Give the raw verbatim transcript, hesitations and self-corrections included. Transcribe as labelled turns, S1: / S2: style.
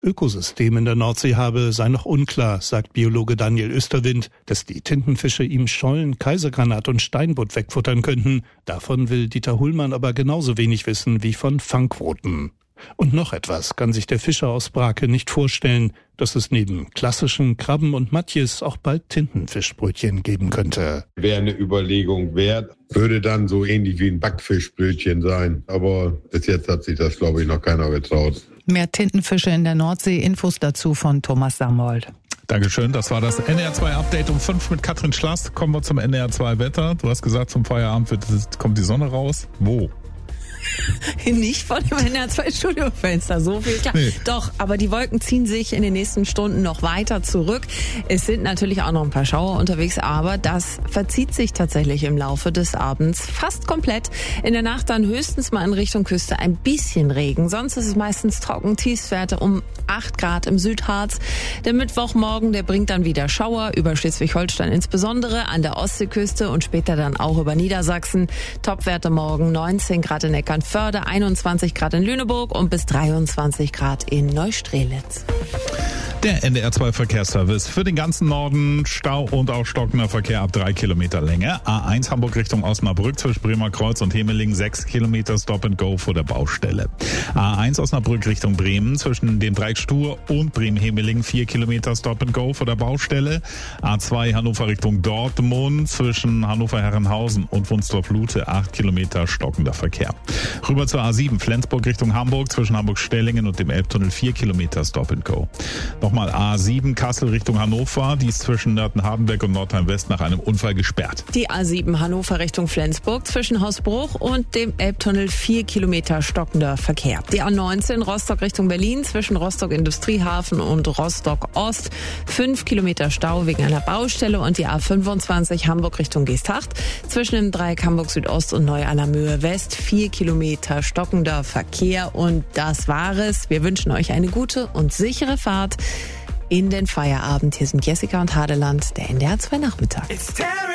S1: Ökosystem in der Nordsee habe, sei noch unklar, sagt Biologe Daniel Österwind. Dass die Tintenfische ihm Schollen, Kaisergranat und Steinbutt wegfuttern könnten, davon will Dieter Hullmann aber genauso wenig wissen wie von Fangquoten. Und noch etwas kann sich der Fischer aus Brake nicht vorstellen, dass es neben klassischen Krabben und Matjes auch bald Tintenfischbrötchen geben könnte.
S2: Wäre eine Überlegung wert, würde dann so ähnlich wie ein Backfischbrötchen sein. Aber bis jetzt hat sich das, glaube ich, noch keiner getraut.
S3: Mehr Tintenfische in der Nordsee, Infos dazu von Thomas Sammold.
S4: Dankeschön, das war das N R zwei Update um fünf mit Katrin Schlass. Kommen wir zum N R zwei Wetter. Du hast gesagt, zum Feierabend wird, kommt die Sonne raus. Wo?
S5: Nicht von dem N R zwei Studiofenster, so viel klar. Nee. Doch, aber die Wolken ziehen sich in den nächsten Stunden noch weiter zurück. Es sind natürlich auch noch ein paar Schauer unterwegs, aber das verzieht sich tatsächlich im Laufe des Abends fast komplett. In der Nacht dann höchstens mal in Richtung Küste ein bisschen Regen. Sonst ist es meistens trocken, Tiefstwerte um acht Grad im Südharz. Der Mittwochmorgen, der bringt dann wieder Schauer über Schleswig-Holstein insbesondere, an der Ostseeküste und später dann auch über Niedersachsen. Topwerte morgen neunzehn Grad in Eckernförde, einundzwanzig Grad in Lüneburg und bis dreiundzwanzig Grad in Neustrelitz.
S4: Der N D R zwei Verkehrsservice für den ganzen Norden. Stau und auch stockender Verkehr ab drei Kilometer Länge. A eins Hamburg Richtung Osnabrück zwischen Bremer Kreuz und Hemeling sechs Kilometer Stop and Go vor der Baustelle. A eins Osnabrück Richtung Bremen zwischen dem Dreieck Stur und Bremen-Hemeling vier Kilometer Stop and Go vor der Baustelle. A zwei Hannover Richtung Dortmund zwischen Hannover-Herrenhausen und Wunsdorf-Lute acht Kilometer stockender Verkehr. Rüber zur A sieben Flensburg Richtung Hamburg zwischen Hamburg-Stellingen und dem Elbtunnel vier Kilometer Stop and Go. Nochmal A sieben Kassel Richtung Hannover, die ist zwischen Nörten-Hardenberg und Nordheim-West nach einem Unfall gesperrt.
S5: Die A sieben Hannover Richtung Flensburg zwischen Hausbruch und dem Elbtunnel vier Kilometer stockender Verkehr. Die A neunzehn Rostock Richtung Berlin zwischen Rostock Industriehafen und Rostock Ost fünf Kilometer Stau wegen einer Baustelle und die A fünfundzwanzig Hamburg Richtung Geesthacht zwischen dem Dreieck Hamburg Südost und Neu-Allermöhe West vier Kilometer stockender Verkehr. Und das war es. Wir wünschen euch eine gute und sichere Fahrt in den Feierabend. Hier sind Jessica und Hadeland, der N D R zwei Nachmittag.